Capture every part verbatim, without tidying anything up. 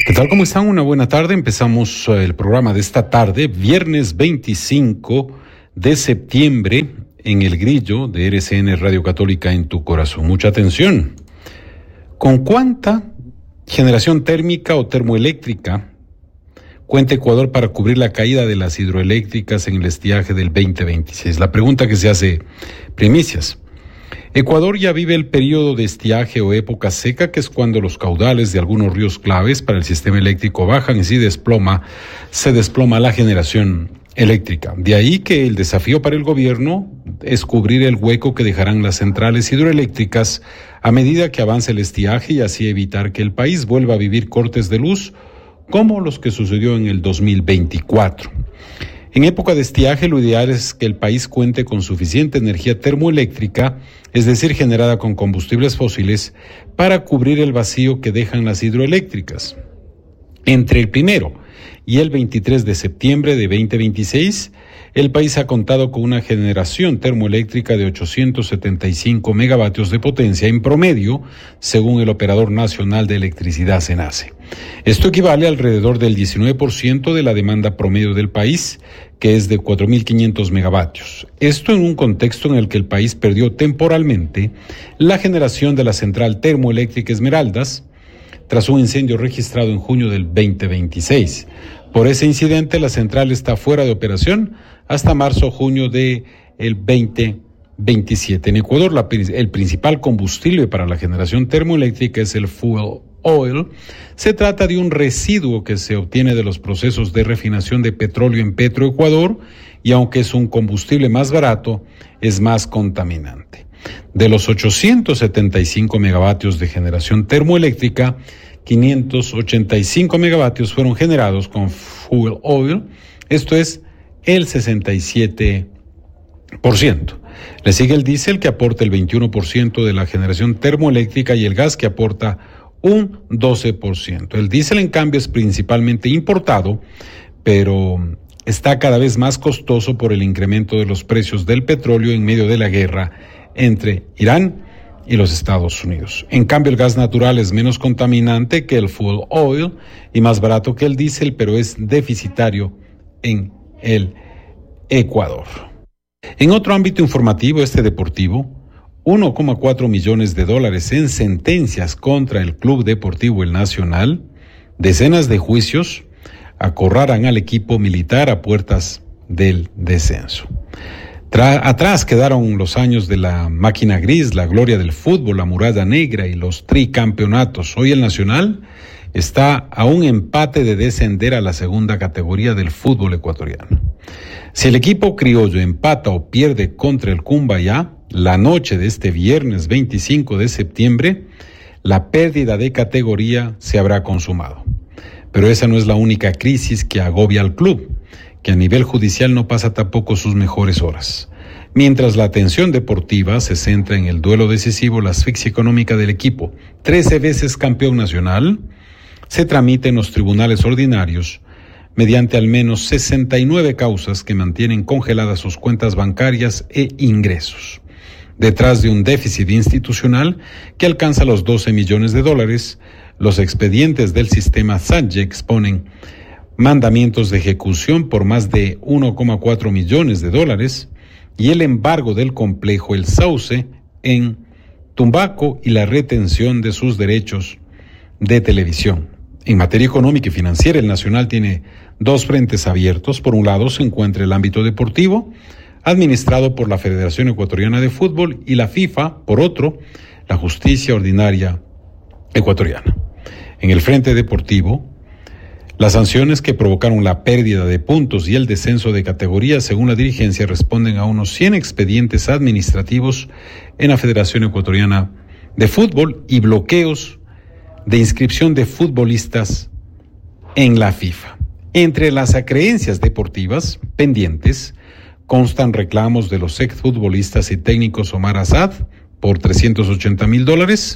¿Qué tal? ¿Cómo están? Una buena tarde. Empezamos el programa de esta tarde, viernes veinticinco de septiembre, en El Grillo de R C N Radio Católica en tu corazón. Mucha atención. ¿Con cuánta generación térmica o termoeléctrica cuenta Ecuador para cubrir la caída de las hidroeléctricas en el estiaje del veinte veintiséis? La pregunta que se hace, primicias. Ecuador ya vive el periodo de estiaje o época seca, que es cuando los caudales de algunos ríos claves para el sistema eléctrico bajan y se desploma, se desploma la generación eléctrica. De ahí que el desafío para el gobierno es cubrir el hueco que dejarán las centrales hidroeléctricas a medida que avance el estiaje y así evitar que el país vuelva a vivir cortes de luz como los que sucedió en el dos mil veinticuatro. En época de estiaje, lo ideal es que el país cuente con suficiente energía termoeléctrica, es decir, generada con combustibles fósiles, para cubrir el vacío que dejan las hidroeléctricas. Entre el primero y el veintitrés de septiembre de veinte veintiséis, el país ha contado con una generación termoeléctrica de ochocientos setenta y cinco megavatios de potencia en promedio, según el Operador Nacional de Electricidad SENACE. Esto equivale a alrededor del diecinueve por ciento de la demanda promedio del país, que es de cuatro mil quinientos megavatios. Esto en un contexto en el que el país perdió temporalmente la generación de la central termoeléctrica Esmeraldas, tras un incendio registrado en junio del veinte veintiséis. Por ese incidente, la central está fuera de operación hasta marzo o junio del veinte veintisiete. En Ecuador, la, el principal combustible para la generación termoeléctrica es el fuel oil. Se trata de un residuo que se obtiene de los procesos de refinación de petróleo en Petroecuador y aunque es un combustible más barato, es más contaminante. De los ochocientos setenta y cinco megavatios de generación termoeléctrica, quinientos ochenta y cinco megavatios fueron generados con fuel oil, esto es el sesenta y siete por ciento. Le sigue el diésel, que aporta el veintiuno por ciento de la generación termoeléctrica, y el gas, que aporta un doce por ciento. El diésel, en cambio, es principalmente importado, pero está cada vez más costoso por el incremento de los precios del petróleo en medio de la guerra entre Irán y los Estados Unidos. En cambio, el gas natural es menos contaminante que el fuel oil y más barato que el diésel, pero es deficitario en el Ecuador. En otro ámbito informativo, este deportivo, uno coma cuatro millones de dólares en sentencias contra el Club Deportivo El Nacional, decenas de juicios acorralan al equipo militar a puertas del descenso. Tra- atrás quedaron los años de la máquina gris, la gloria del fútbol, la muralla negra y los tricampeonatos. Hoy el Nacional está a un empate de descender a la segunda categoría del fútbol ecuatoriano. Si el equipo criollo empata o pierde contra el Cumbayá la noche de este viernes veinticinco de septiembre, la pérdida de categoría se habrá consumado. Pero esa no es la única crisis que agobia al club, que a nivel judicial no pasa tampoco sus mejores horas. Mientras la atención deportiva se centra en el duelo decisivo, la asfixia económica del equipo, trece veces campeón nacional, se tramita en los tribunales ordinarios mediante al menos sesenta y nueve causas que mantienen congeladas sus cuentas bancarias e ingresos. Detrás de un déficit institucional que alcanza los doce millones de dólares, los expedientes del sistema S A T G exponen mandamientos de ejecución por más de uno coma cuatro millones de dólares y el embargo del complejo El Sauce en Tumbaco y la retención de sus derechos de televisión. En materia económica y financiera, el Nacional tiene dos frentes abiertos. Por un lado se encuentra el ámbito deportivo, administrado por la Federación Ecuatoriana de Fútbol, y la FIFA, por otro, la justicia ordinaria ecuatoriana. En el frente deportivo, las sanciones que provocaron la pérdida de puntos y el descenso de categoría, según la dirigencia, responden a unos cien expedientes administrativos en la Federación Ecuatoriana de Fútbol y bloqueos de inscripción de futbolistas en la FIFA. Entre las acreencias deportivas pendientes constan reclamos de los exfutbolistas y técnicos Omar Azad por trescientos ochenta mil dólares,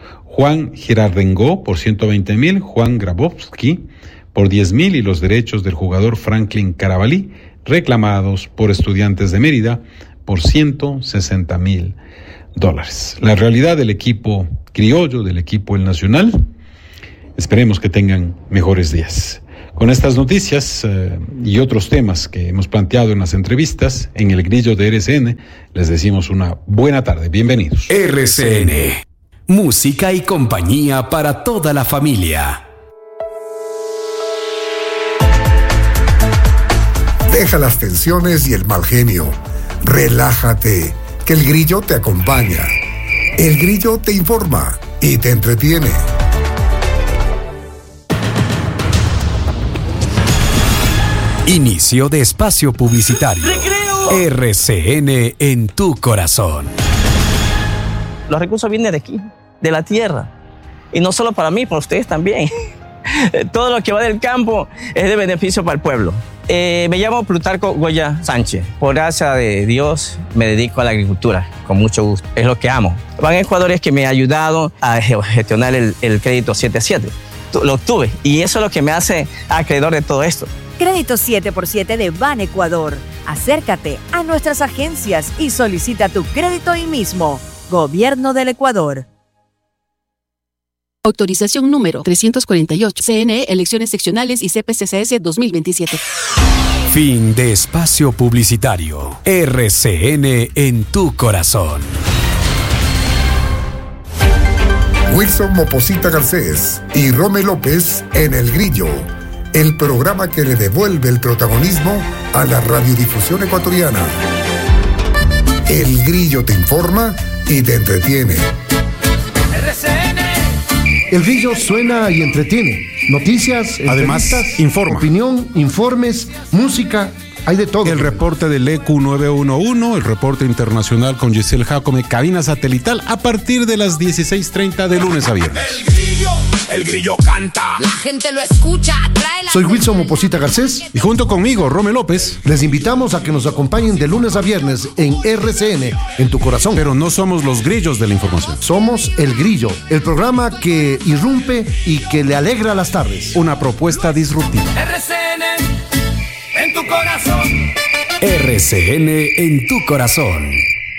Juan Girardengó por ciento veinte mil, Juan Grabowski por diez mil y los derechos del jugador Franklin Carabalí reclamados por Estudiantes de Mérida por ciento sesenta mil dólares. La realidad del equipo criollo, del equipo El Nacional, Esperemos que tengan mejores días. Con estas noticias eh, y otros temas que hemos planteado en las entrevistas en el Grillo de R C N, les decimos una buena tarde. Bienvenidos. R C N, música y compañía para toda la familia. Deja las tensiones y el mal genio. Relájate, que el Grillo te acompaña. El Grillo te informa y te entretiene. Inicio de espacio publicitario. ¡Recreo! R C N en tu corazón. Los recursos vienen de aquí, de la tierra. Y no solo para mí, para ustedes también. Todo lo que va del campo es de beneficio para el pueblo. Eh, me llamo Plutarco Goya Sánchez. Por gracia de Dios me dedico a la agricultura, con mucho gusto. Es lo que amo. Ban Ecuador es que me ha ayudado a gestionar el, el crédito siete a siete. Lo obtuve y eso es lo que me hace acreedor de todo esto. Crédito siete por siete de Ban Ecuador. Acércate a nuestras agencias y solicita tu crédito hoy mismo. Gobierno del Ecuador. Autorización número trescientos cuarenta y ocho. C N E, Elecciones Seccionales y C P C C S dos mil veintisiete. Fin de espacio publicitario. R C N en tu corazón. Wilson Moposita Garcés y Rome López en El Grillo, el programa que le devuelve el protagonismo a la radiodifusión ecuatoriana. El Grillo te informa y te entretiene. R C N. El Grillo suena y entretiene. Noticias, además informa. Opinión, informes, música, hay de todo. El reporte del E Q nueve uno uno, el reporte internacional con Giselle Jacome, cabina satelital a partir de las dieciséis treinta de lunes a viernes. El Grillo, el Grillo canta. La gente lo escucha, trae la... Soy Wilson Moposita Garcés. Y junto conmigo, Rome López. Les invitamos a que nos acompañen de lunes a viernes en R C N, en tu corazón. Pero no somos los grillos de la información. Somos El Grillo, el programa que irrumpe y que le alegra las tardes. Una propuesta disruptiva. R C N en tu corazón. R C N en tu corazón.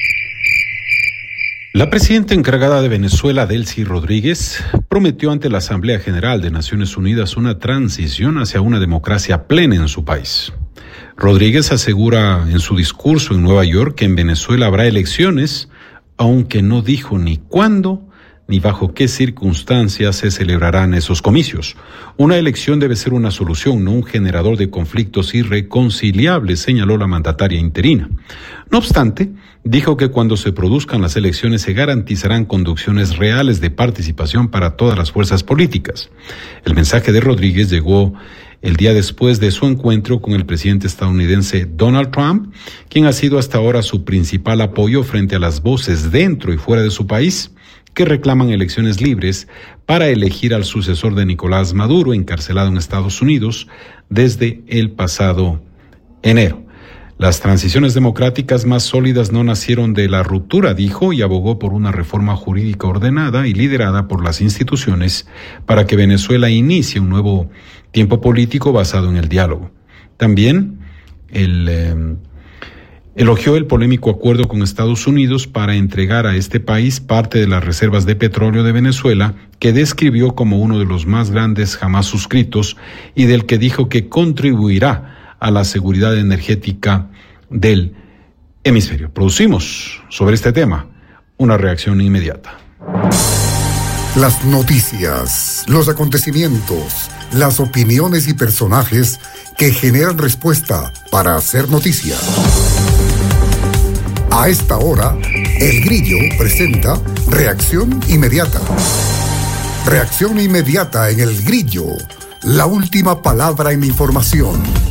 La presidenta encargada de Venezuela, Delcy Rodríguez, prometió ante la Asamblea General de Naciones Unidas una transición hacia una democracia plena en su país. Rodríguez asegura en su discurso en Nueva York que en Venezuela habrá elecciones, aunque no dijo ni cuándo ni bajo qué circunstancias se celebrarán esos comicios. Una elección debe ser una solución, no un generador de conflictos irreconciliables, señaló la mandataria interina. No obstante, dijo que cuando se produzcan las elecciones se garantizarán condiciones reales de participación para todas las fuerzas políticas. El mensaje de Rodríguez llegó el día después de su encuentro con el presidente estadounidense Donald Trump, quien ha sido hasta ahora su principal apoyo frente a las voces dentro y fuera de su país, que reclaman elecciones libres para elegir al sucesor de Nicolás Maduro, encarcelado en Estados Unidos desde el pasado enero. Las transiciones democráticas más sólidas no nacieron de la ruptura, dijo, y abogó por una reforma jurídica ordenada y liderada por las instituciones para que Venezuela inicie un nuevo tiempo político basado en el diálogo. También el... Eh, Elogió el polémico acuerdo con Estados Unidos para entregar a este país parte de las reservas de petróleo de Venezuela, que describió como uno de los más grandes jamás suscritos y del que dijo que contribuirá a la seguridad energética del hemisferio. Producimos sobre este tema una reacción inmediata. Las noticias, los acontecimientos, las opiniones y personajes que generan respuesta para hacer noticia. A esta hora, El Grillo presenta Reacción Inmediata. Reacción Inmediata en El Grillo, la última palabra en información.